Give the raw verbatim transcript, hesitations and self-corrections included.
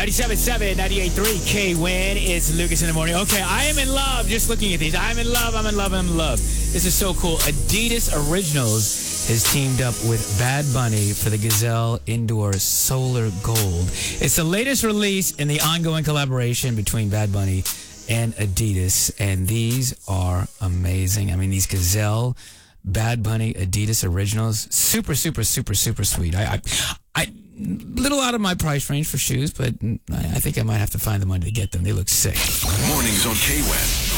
ninety-seven point seven, ninety-eight point three K-Win. It's Lucas in the morning. Okay, I am in love just looking at these. I'm in love, I'm in love, I'm in love. This is so cool. Adidas Originals has teamed up with Bad Bunny for the Gazelle Indoor Solar Gold. It's the latest release in the ongoing collaboration between Bad Bunny and Adidas, and these are amazing. I mean, these Gazelle, Bad Bunny, Adidas Originals, super, super, super, super sweet. I, I, I little out of my price range for shoes, but I think I might have to find the money to get them. They look sick. Mornings on K-W E N.